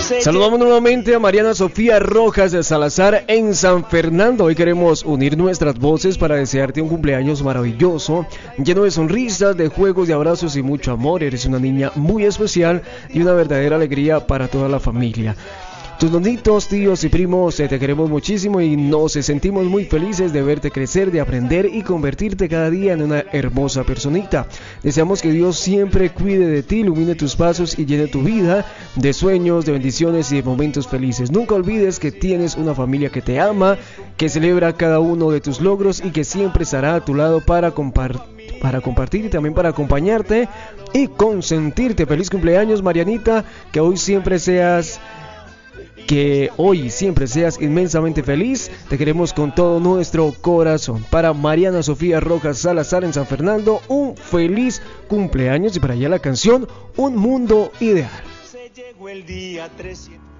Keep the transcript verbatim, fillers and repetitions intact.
Saludamos nuevamente a Mariana Sofía Rojas de Salazar en San Fernando. Hoy queremos unir nuestras voces para desearte un cumpleaños maravilloso, lleno de sonrisas, de juegos, de abrazos y mucho amor. Eres una niña muy especial y una verdadera alegría para toda la familia. Tus nonitos, tíos y primos, eh, te queremos muchísimo y nos sentimos muy felices de verte crecer, de aprender y convertirte cada día en una hermosa personita. Deseamos que Dios siempre cuide de ti, ilumine tus pasos y llene tu vida de sueños, de bendiciones y de momentos felices. Nunca olvides que tienes una familia que te ama, que celebra cada uno de tus logros y que siempre estará a tu lado para compartir. para compartir y también para acompañarte y consentirte. Feliz cumpleaños, Marianita, que hoy siempre seas que hoy siempre seas inmensamente feliz. Te queremos con todo nuestro corazón. Para Mariana Sofía Rojas Salazar en San Fernando, un feliz cumpleaños y para allá la canción Un Mundo Ideal. Se llegó el día trescientos